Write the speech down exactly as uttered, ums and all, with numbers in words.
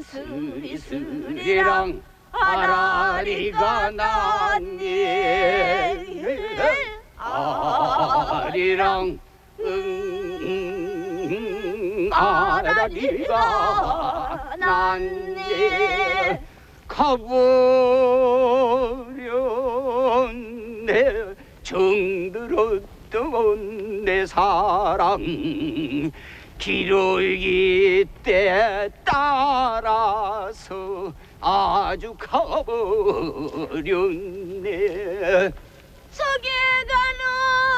스리스리랑 아라리가 났네. 아리랑 응 아라리가 났네. 가버렸네. 정들었던 내 사랑 기러기 때 따라서 아주 가버렸네. 저기 가는